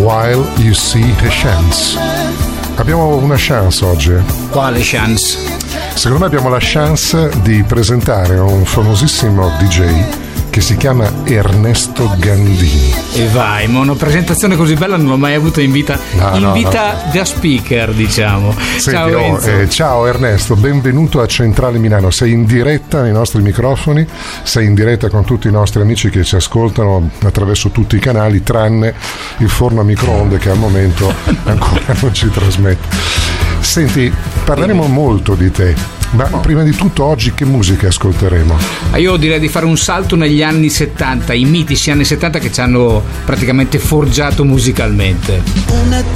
While You See a Chance. Abbiamo una chance oggi. Quale chance? Secondo me abbiamo la chance di presentare un famosissimo DJ che si chiama Ernesto Gandini. E vai, ma una presentazione così bella non l'ho mai avuta in vita. No. Da speaker, diciamo. Senti, ciao Ernesto, benvenuto a Centrale Milano. Sei in diretta nei nostri microfoni, sei in diretta con tutti i nostri amici che ci ascoltano attraverso tutti i canali, tranne il forno a microonde che al momento ancora non ci trasmette. Senti, parleremo molto di te. Ma prima di tutto oggi che musica ascolteremo? Io direi di fare un salto negli anni 70, i mitici anni 70 che ci hanno praticamente forgiato musicalmente. Una